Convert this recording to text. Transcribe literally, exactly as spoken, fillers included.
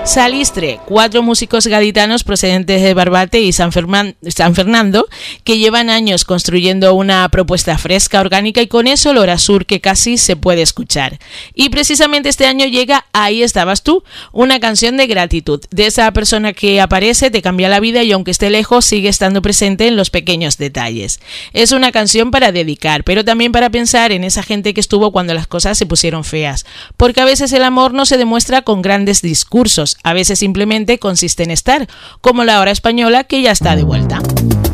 Salistre, cuatro músicos gaditanos procedentes de Barbate y San, Ferman, San Fernando que llevan años construyendo una propuesta fresca, orgánica y con ese olor a sur que casi se puede escuchar. Y precisamente este año llega Ahí estabas tú, una canción de gratitud, de esa persona que aparece, te cambia la vida y aunque esté lejos sigue estando presente en los pequeños detalles. Es una canción para dedicar, pero también para pensar en esa gente que estuvo cuando las cosas se pusieron feas, porque a veces el amor no se demuestra con grandes discursos, a veces simplemente consiste en estar, como la hora española que ya está de vuelta.